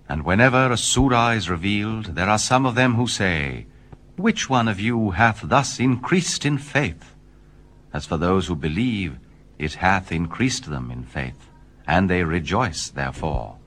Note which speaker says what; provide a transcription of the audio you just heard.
Speaker 1: And whenever a surah is revealed, there are some of them who say, "Which one of you hath thus increased in faith?" As for those who believe, it hath increased them in faith, and they rejoice therefore.